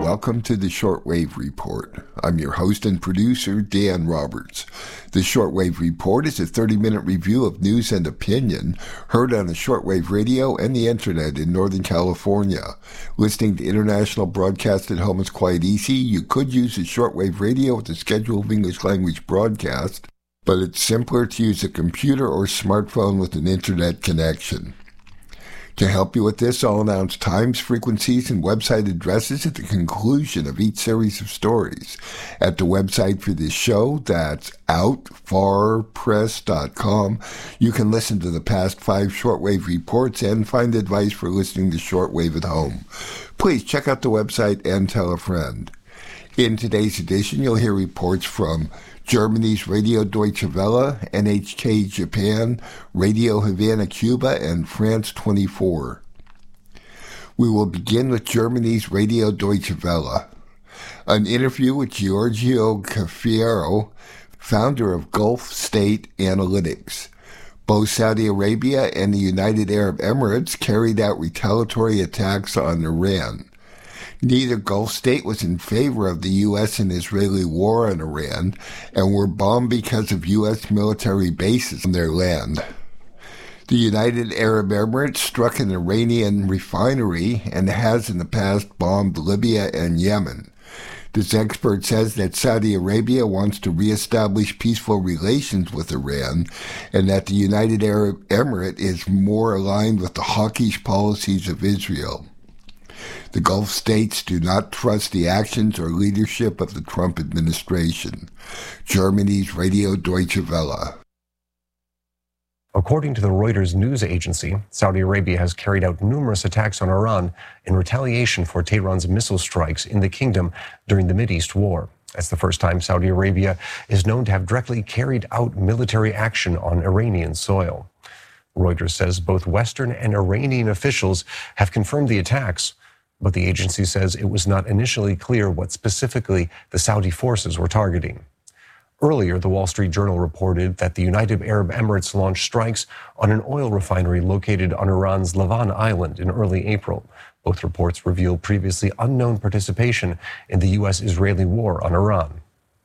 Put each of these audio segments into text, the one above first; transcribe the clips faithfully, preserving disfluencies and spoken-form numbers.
welcome to the Shortwave Report. I'm your host and producer, Dan Roberts. The Shortwave Report is a thirty-minute review of news and opinion heard on the shortwave radio and the internet in Northern California. Listening to international broadcast at home is quite easy. You could use the shortwave radio with a schedule of English language broadcast, but it's simpler to use a computer or smartphone with an internet connection. To help you with this, I'll announce times, frequencies, and website addresses at the conclusion of each series of stories. At the website for this show, that's out far press dot com, you can listen to the past five shortwave reports and find advice for listening to shortwave at home. Please check out the website and tell a friend. In today's edition, you'll hear reports from Germany's Radio Deutsche Welle, N H K Japan, Radio Havana Cuba, and France twenty-four. We will begin with Germany's Radio Deutsche Welle. An interview with Giorgio Cafiero, founder of Gulf State Analytics. Both Saudi Arabia and the United Arab Emirates carried out retaliatory attacks on Iran. Neither Gulf state was in favor of the U S and Israeli war on Iran and were bombed because of U S military bases on their land. The United Arab Emirates struck an Iranian refinery and has in the past bombed Libya and Yemen. This expert says that Saudi Arabia wants to reestablish peaceful relations with Iran and that the United Arab Emirates is more aligned with the hawkish policies of Israel. The Gulf states do not trust the actions or leadership of the Trump administration. Germany's Radio Deutsche Welle. According to the Reuters news agency, Saudi Arabia has carried out numerous attacks on Iran in retaliation for Tehran's missile strikes in the kingdom during the Mideast war. That's the first time Saudi Arabia is known to have directly carried out military action on Iranian soil. Reuters says both Western and Iranian officials have confirmed the attacks, but the agency says it was not initially clear what specifically the Saudi forces were targeting. Earlier, the Wall Street Journal reported that the United Arab Emirates launched strikes on an oil refinery located on Iran's Lavan Island in early April. Both reports reveal previously unknown participation in the U S-Israeli war on Iran.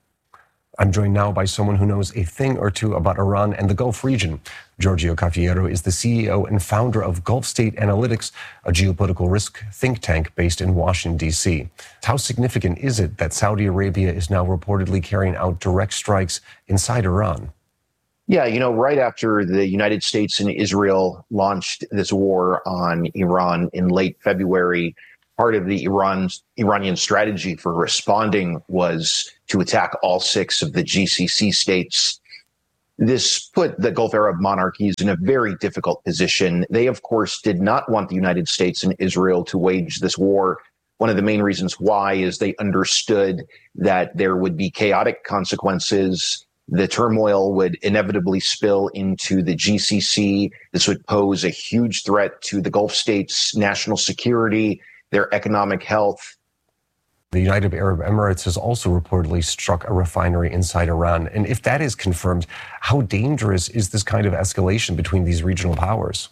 I'm joined now by someone who knows a thing or two about Iran and the Gulf region. Giorgio Cafiero is the C E O and founder of Gulf State Analytics, a geopolitical risk think tank based in Washington, D C. How significant is it that Saudi Arabia is now reportedly carrying out direct strikes inside Iran? Yeah, you know, right after the United States and Israel launched this war on Iran in late February, part of the Iran's, Iranian strategy for responding was to attack all six of the G C C states. This put the Gulf Arab monarchies in a very difficult position. They, of course, did not want the United States and Israel to wage this war. One of the main reasons why is they understood that there would be chaotic consequences. The turmoil would inevitably spill into the G C C. This would pose a huge threat to the Gulf states' national security, their economic health. The United Arab Emirates has also reportedly struck a refinery inside Iran. And if that is confirmed, how dangerous is this kind of escalation between these regional powers?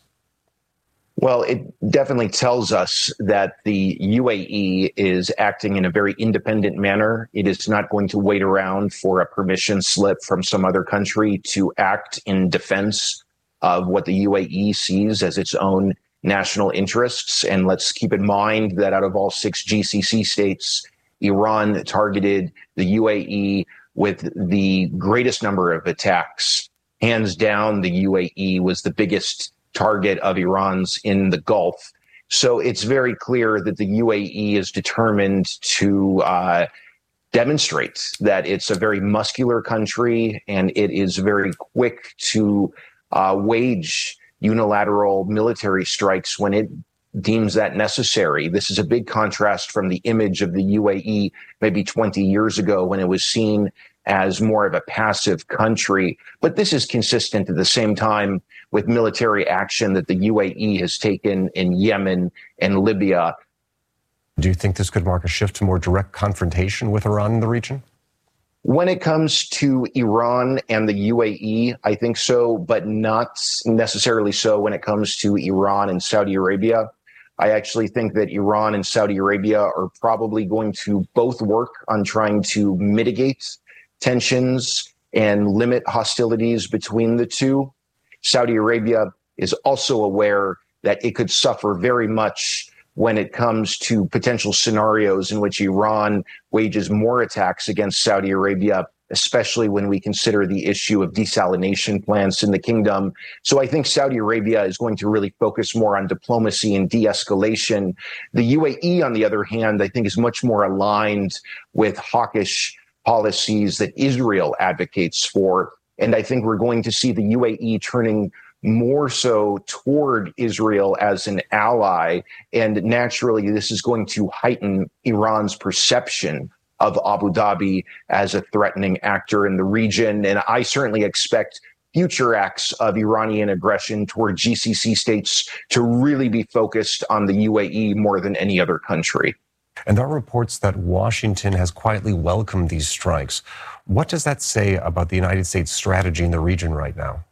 Well, it definitely tells us that the U A E is acting in a very independent manner. It is not going to wait around for a permission slip from some other country to act in defense of what the U A E sees as its own national interests. And let's keep in mind that out of all six G C C states, Iran targeted the U A E with the greatest number of attacks. Hands down, the U A E was the biggest target of Iran's in the Gulf. So it's very clear that the U A E is determined to uh, demonstrate that it's a very muscular country and it is very quick to uh, wage unilateral military strikes when it deems that necessary. This is a big contrast from the image of the U A E maybe twenty years ago when it was seen as more of a passive country. But this is consistent at the same time with military action that the U A E has taken in Yemen and Libya. Do you think this could mark a shift to more direct confrontation with Iran in the region? When it comes to Iran and the U A E, I think so, but not necessarily so when it comes to Iran and Saudi Arabia. I actually think that Iran and Saudi Arabia are probably going to both work on trying to mitigate tensions and limit hostilities between the two. Saudi Arabia is also aware that it could suffer very much when it comes to potential scenarios in which Iran wages more attacks against Saudi Arabia, especially when we consider the issue of desalination plants in the kingdom. So I think Saudi Arabia is going to really focus more on diplomacy and de-escalation. The U A E, on the other hand, I think is much more aligned with hawkish policies that Israel advocates for. And I think we're going to see the U A E turning more so toward Israel as an ally. And naturally, this is going to heighten Iran's perception of Abu Dhabi as a threatening actor in the region. And I certainly expect future acts of Iranian aggression toward G C C states to really be focused on the U A E more than any other country. And there are reports that Washington has quietly welcomed these strikes. What does that say about the United States' strategy in the region right now?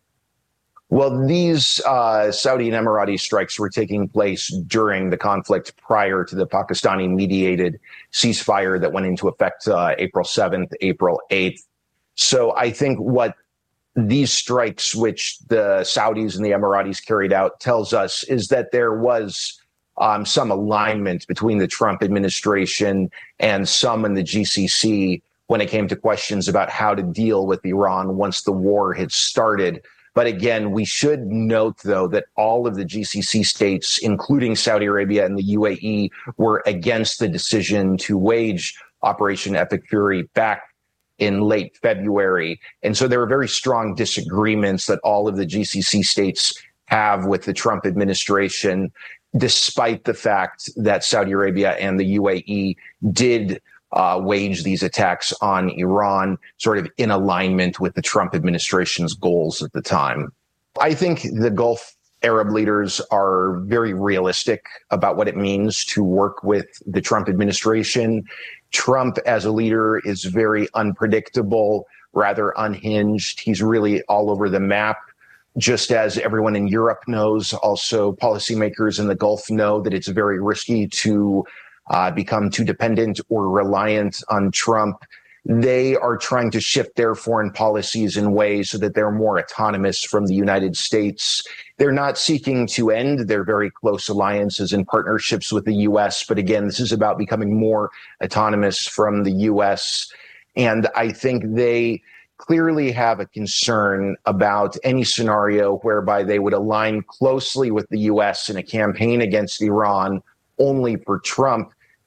Well, these uh, Saudi and Emirati strikes were taking place during the conflict prior to the Pakistani-mediated ceasefire that went into effect uh, April seventh, April eighth. So I think what these strikes, which the Saudis and the Emiratis carried out, tells us is that there was um, some alignment between the Trump administration and some in the G C C when it came to questions about how to deal with Iran once the war had started. But again, we should note, though, that all of the G C C states, including Saudi Arabia and the U A E, were against the decision to wage Operation Epic Fury back in late February. And so there are very strong disagreements that all of the G C C states have with the Trump administration, despite the fact that Saudi Arabia and the U A E did Uh, wage these attacks on Iran, sort of in alignment with the Trump administration's goals at the time. I think the Gulf Arab leaders are very realistic about what it means to work with the Trump administration. Trump as a leader is very unpredictable, rather unhinged. He's really all over the map. Just as everyone in Europe knows, also policymakers in the Gulf know that it's very risky to Uh, become too dependent or reliant on Trump. They are trying to shift their foreign policies in ways so that they're more autonomous from the United States. They're not seeking to end their very close alliances and partnerships with the U S, but again, this is about becoming more autonomous from the U S. And I think they clearly have a concern about any scenario whereby they would align closely with the U S in a campaign against Iran only for Trump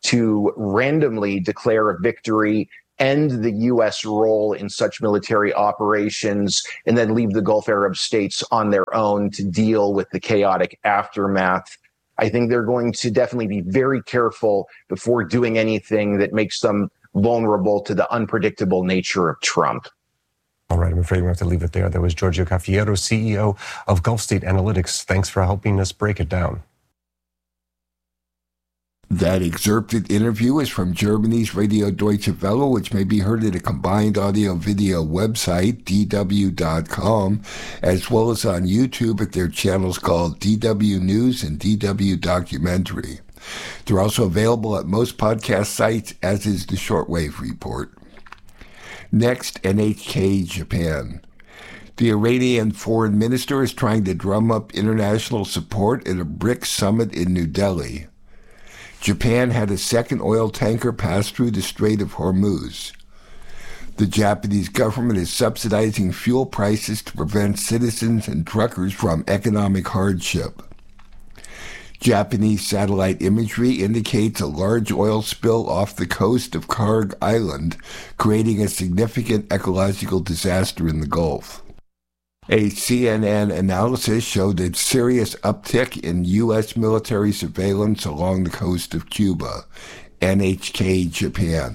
to randomly declare a victory, end the U S role in such military operations, and then leave the Gulf Arab states on their own to deal with the chaotic aftermath. I think they're going to definitely be very careful before doing anything that makes them vulnerable to the unpredictable nature of Trump. All right, I'm afraid we have to leave it there. That was Giorgio Cafiero, C E O of Gulf State Analytics. Thanks for helping us break it down. That excerpted interview is from Germany's Radio Deutsche Welle, which may be heard at a combined audio-video website, D W dot com, as well as on YouTube at their channels called D W News and D W Documentary. They're also available at most podcast sites, as is the Shortwave Report. Next, N H K Japan. The Iranian foreign minister is trying to drum up international support at a BRICS summit in New Delhi. Japan had a second oil tanker pass through the Strait of Hormuz. The Japanese government is subsidizing fuel prices to prevent citizens and truckers from economic hardship. Japanese satellite imagery indicates a large oil spill off the coast of Kharg Island, creating a significant ecological disaster in the Gulf. A C N N analysis showed a serious uptick in U S military surveillance along the coast of Cuba. N H K Japan.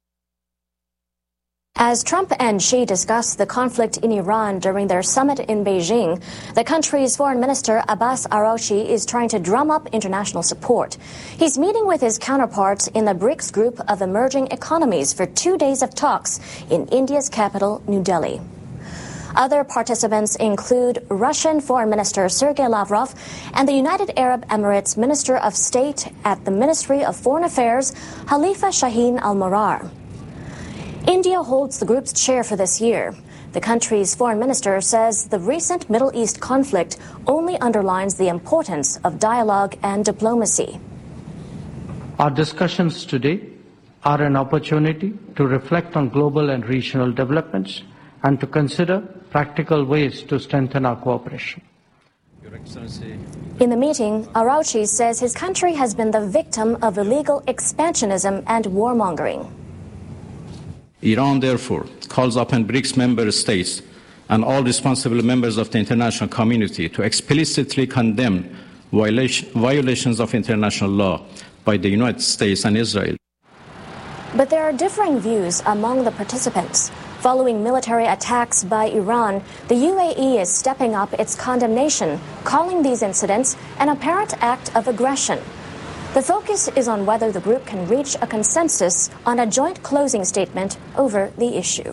As Trump and Xi discussed the conflict in Iran during their summit in Beijing, the country's foreign minister Abbas Araghchi is trying to drum up international support. He's meeting with his counterparts in the BRICS group of emerging economies for two days of talks in India's capital, New Delhi. Other participants include Russian Foreign Minister Sergei Lavrov and the United Arab Emirates Minister of State at the Ministry of Foreign Affairs, Khalifa Shaheen Al-Murar. India holds the group's chair for this year. The country's foreign minister says the recent Middle East conflict only underlines the importance of dialogue and diplomacy. Our discussions today are an opportunity to reflect on global and regional developments and to consider practical ways to strengthen our cooperation. Your Excellency. In the meeting, Arauchi says his country has been the victim of illegal expansionism and warmongering. Iran, therefore, calls upon BRICS member states and all responsible members of the international community to explicitly condemn violation, violations of international law by the United States and Israel. But there are differing views among the participants. Following military attacks by Iran, the U A E is stepping up its condemnation, calling these incidents an apparent act of aggression. The focus is on whether the group can reach a consensus on a joint closing statement over the issue.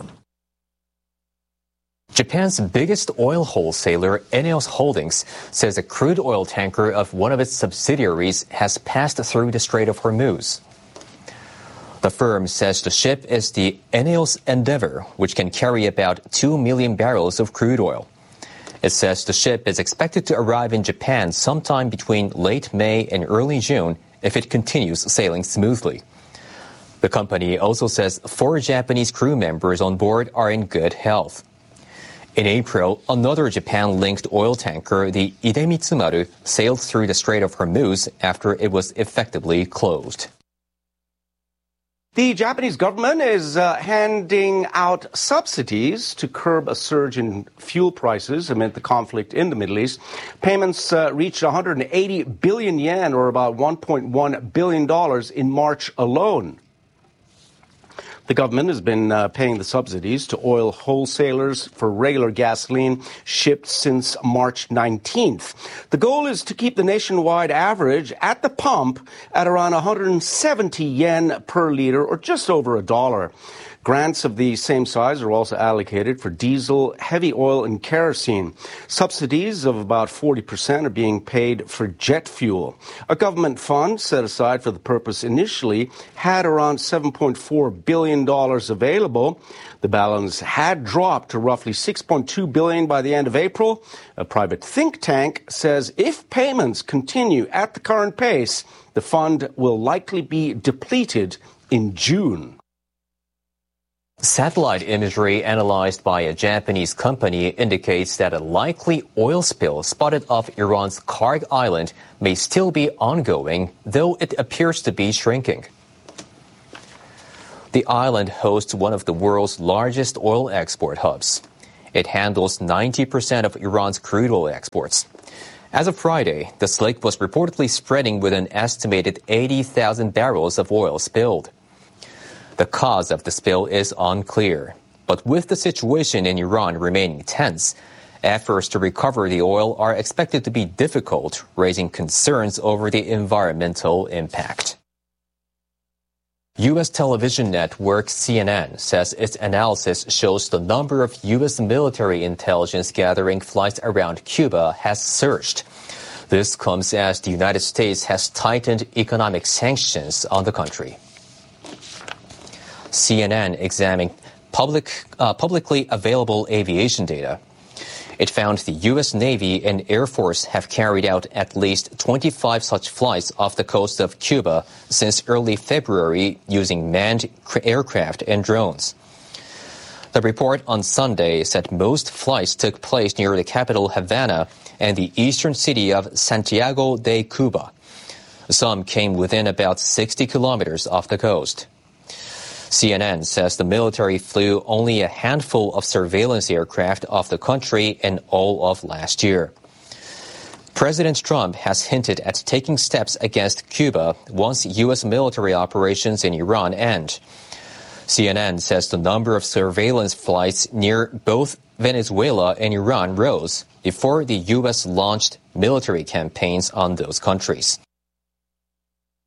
Japan's biggest oil wholesaler, ENEOS Holdings, says a crude oil tanker of one of its subsidiaries has passed through the Strait of Hormuz. The firm says the ship is the ENEOS Endeavor, which can carry about two million barrels of crude oil. It says the ship is expected to arrive in Japan sometime between late May and early June if it continues sailing smoothly. The company also says four Japanese crew members on board are in good health. In April, another Japan-linked oil tanker, the Idemitsumaru, sailed through the Strait of Hormuz after it was effectively closed. The Japanese government is uh, handing out subsidies to curb a surge in fuel prices amid the conflict in the Middle East. Payments uh, reached one hundred eighty billion yen, or about one point one billion dollars, in March alone. The government has been uh, paying the subsidies to oil wholesalers for regular gasoline shipped since March nineteenth. The goal is to keep the nationwide average at the pump at around one hundred seventy yen per liter, or just over a dollar. Grants of the same size are also allocated for diesel, heavy oil, and kerosene. Subsidies of about forty percent are being paid for jet fuel. A government fund set aside for the purpose initially had around seven point four billion dollars available. The balance had dropped to roughly six point two billion dollars by the end of April. A private think tank says if payments continue at the current pace, the fund will likely be depleted in June. Satellite imagery analyzed by a Japanese company indicates that a likely oil spill spotted off Iran's Karg Island may still be ongoing, though it appears to be shrinking. The island hosts one of the world's largest oil export hubs. It handles ninety percent of Iran's crude oil exports. As of Friday, the slake was reportedly spreading with an estimated eighty thousand barrels of oil spilled. The cause of the spill is unclear, but with the situation in Iran remaining tense, efforts to recover the oil are expected to be difficult, raising concerns over the environmental impact. U S television network C N N says its analysis shows the number of U S military intelligence gathering flights around Cuba has surged. This comes as the United States has tightened economic sanctions on the country. C N N examined public, uh, publicly available aviation data. It found the U S Navy and Air Force have carried out at least twenty-five such flights off the coast of Cuba since early February using manned aircraft and drones. The report on Sunday said most flights took place near the capital Havana and the eastern city of Santiago de Cuba. Some came within about sixty kilometers off the coast. C N N says the military flew only a handful of surveillance aircraft off the country in all of last year. President Trump has hinted at taking steps against Cuba once U S military operations in Iran end. C N N says the number of surveillance flights near both Venezuela and Iran rose before the U S launched military campaigns on those countries.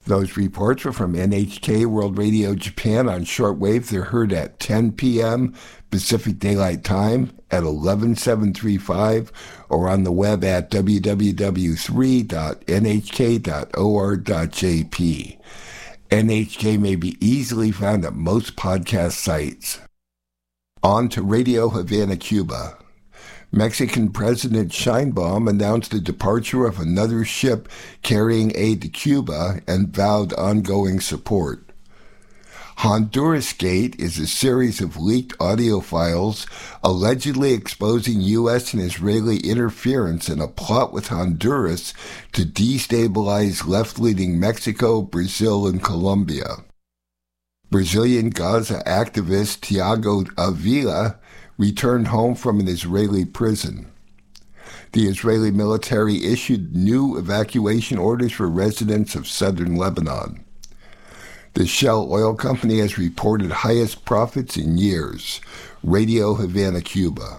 Those reports were from N H K World Radio Japan on shortwave. They're heard at ten p.m. Pacific Daylight Time at eleven seven thirty-five or on the web at w w w three dot n h k dot org dot j p. N H K may be easily found at most podcast sites. On to Radio Havana, Cuba. Mexican President Sheinbaum announced the departure of another ship carrying aid to Cuba and vowed ongoing support. Honduras Gate is a series of leaked audio files allegedly exposing U S and Israeli interference in a plot with Honduras to destabilize left-leaning Mexico, Brazil, and Colombia. Brazilian Gaza activist Tiago Avila returned home from an Israeli prison. The Israeli military issued new evacuation orders for residents of southern Lebanon. The Shell Oil Company has reported highest profits in years. Radio Havana, Cuba.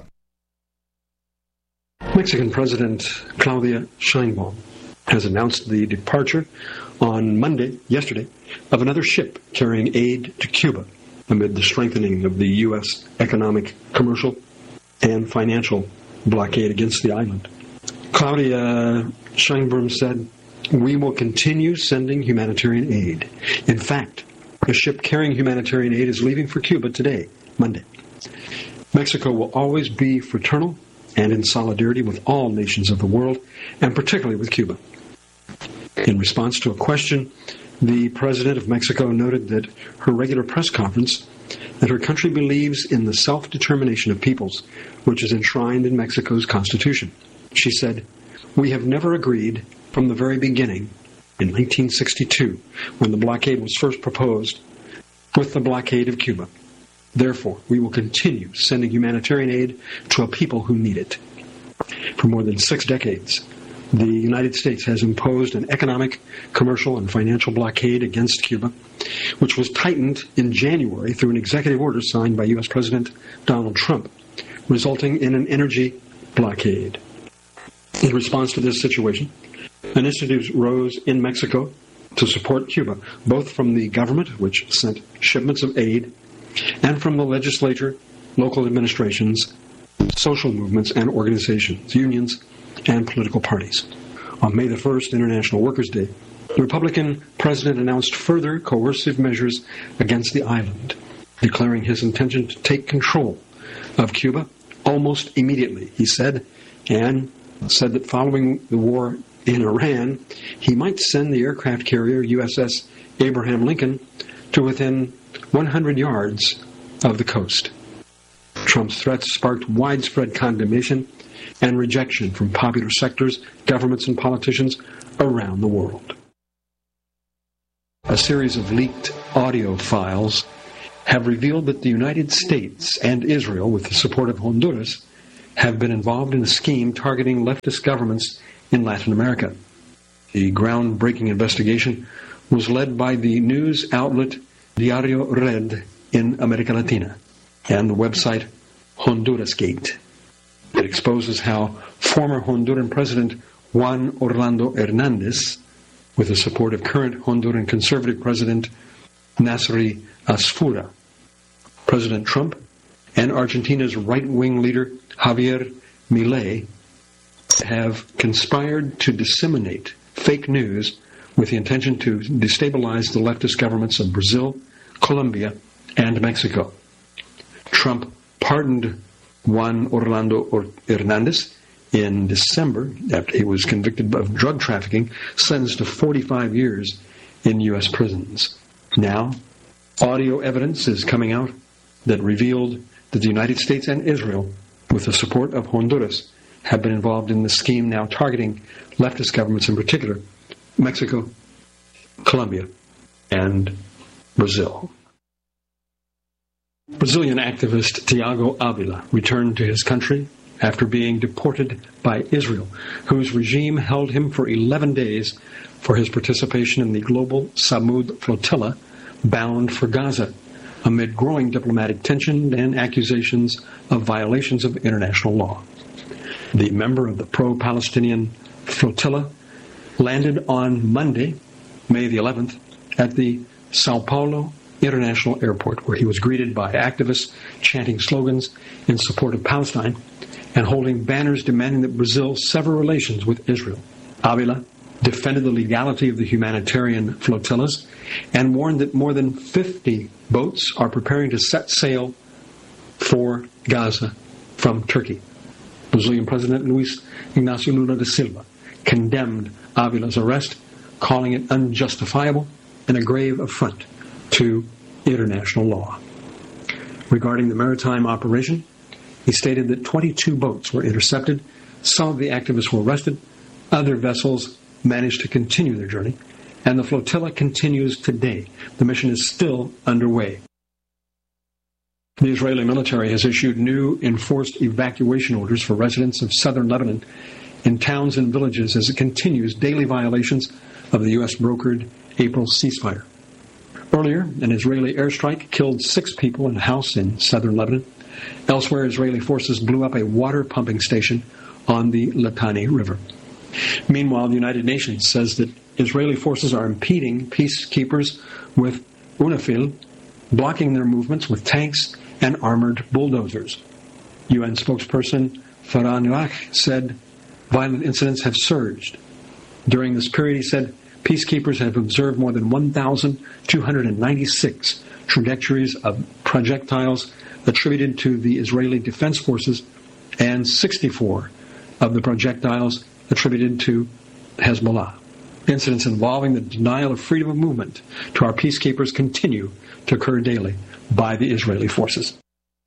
Mexican President Claudia Sheinbaum has announced the departure on Monday, yesterday, of another ship carrying aid to Cuba amid the strengthening of the U S economic, commercial, and financial blockade against the island. Claudia Sheinbaum said, "We will continue sending humanitarian aid. In fact, a ship carrying humanitarian aid is leaving for Cuba today, Monday. Mexico will always be fraternal and in solidarity with all nations of the world, and particularly with Cuba." In response to a question, the President of Mexico noted that her regular press conference that her country believes in the self-determination of peoples, which is enshrined in Mexico's Constitution. She said, "We have never agreed from the very beginning, in nineteen sixty-two, when the blockade was first proposed, with the blockade of Cuba. Therefore, we will continue sending humanitarian aid to a people who need it." For more than six decades, the United States has imposed an economic, commercial, and financial blockade against Cuba, which was tightened in January through an executive order signed by U S President Donald Trump, resulting in an energy blockade. In response to this situation, initiatives rose in Mexico to support Cuba, both from the government, which sent shipments of aid, and from the legislature, local administrations, social movements and organizations, unions, and political parties. On May the first, International Workers' Day, the Republican president announced further coercive measures against the island, declaring his intention to take control of Cuba almost immediately, he said, and said that following the war in Iran, he might send the aircraft carrier U S S Abraham Lincoln to within one hundred yards of the coast. Trump's threats sparked widespread condemnation and rejection from popular sectors, governments, and politicians around the world. A series of leaked audio files have revealed that the United States and Israel, with the support of Honduras, have been involved in a scheme targeting leftist governments in Latin America. The groundbreaking investigation was led by the news outlet Diario Red in America Latina and the website Honduras Gate. It exposes how former Honduran President Juan Orlando Hernandez, with the support of current Honduran conservative President Nasri Asfura, President Trump, and Argentina's right-wing leader Javier Milei, have conspired to disseminate fake news with the intention to destabilize the leftist governments of Brazil, Colombia, and Mexico. Trump pardoned Juan Orlando Hernandez in December after he was convicted of drug trafficking, sentenced to forty-five years in U S prisons. Now, audio evidence is coming out that revealed that the United States and Israel, with the support of Honduras, have been involved in the scheme now targeting leftist governments, in particular Mexico, Colombia, and Brazil. Brazilian activist Tiago Avila returned to his country after being deported by Israel, whose regime held him for eleven days for his participation in the global Samud flotilla bound for Gaza, amid growing diplomatic tension and accusations of violations of international law. The member of the pro-Palestinian flotilla landed on Monday May the eleventh, at the Sao Paulo International Airport, where he was greeted by activists chanting slogans in support of Palestine and holding banners demanding that Brazil sever relations with Israel. Avila defended the legality of the humanitarian flotillas and warned that more than fifty boats are preparing to set sail for Gaza from Turkey. Brazilian President Luiz Inácio Lula da Silva condemned Avila's arrest, calling it unjustifiable and a grave affront to international law. Regarding the maritime operation, he stated that twenty-two boats were intercepted, some of the activists were arrested, other vessels managed to continue their journey, and the flotilla continues today. The mission is still underway. The Israeli military has issued new enforced evacuation orders for residents of southern Lebanon in towns and villages as it continues daily violations of the U S-brokered April ceasefire. Earlier, an Israeli airstrike killed six people in a house in southern Lebanon. Elsewhere, Israeli forces blew up a water pumping station on the Litani River. Meanwhile, the United Nations says that Israeli forces are impeding peacekeepers with UNIFIL, blocking their movements with tanks and armored bulldozers. U N spokesperson Farah Nuach said violent incidents have surged. During this period, he said, peacekeepers have observed more than one thousand two hundred ninety-six trajectories of projectiles attributed to the Israeli Defense Forces and sixty-four of the projectiles attributed to Hezbollah. Incidents involving the denial of freedom of movement to our peacekeepers continue to occur daily by the Israeli forces.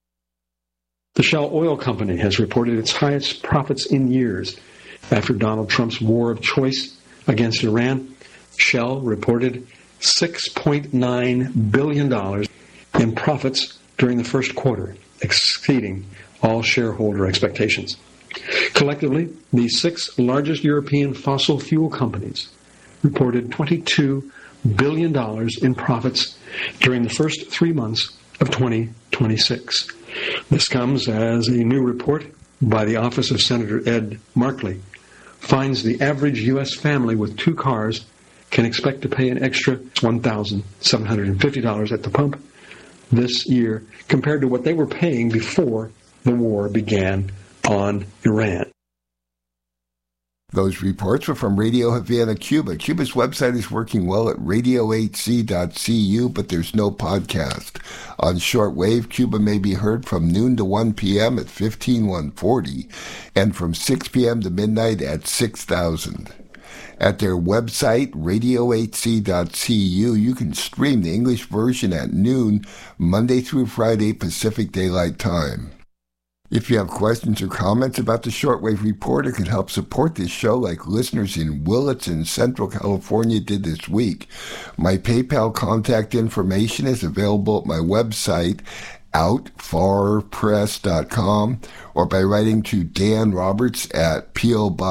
The Shell Oil Company has reported its highest profits in years after Donald Trump's war of choice against Iran. Shell reported six point nine billion dollars in profits during the first quarter, exceeding all shareholder expectations. Collectively, the six largest European fossil fuel companies reported twenty-two billion dollars in profits during the first three months of twenty twenty-six. This comes as a new report by the Office of Senator Ed Markey finds the average U S family with two cars can expect to pay an extra one thousand seven hundred fifty dollars at the pump this year compared to what they were paying before the war began on Iran. Those reports were from Radio Havana, Cuba. Cuba's website is working well at radio h c dot c u, but there's no podcast. On shortwave, Cuba may be heard from noon to one p.m. at fifteen one forty and from six p.m. to midnight at six thousand. At their website, radio h c dot c u, you can stream the English version at noon, Monday through Friday, Pacific Daylight Time. If you have questions or comments about the Shortwave Report or can help support this show like listeners in Willits in Central California did this week, my PayPal contact information is available at my website, out far press dot com, or by writing to Dan Roberts at P O. Box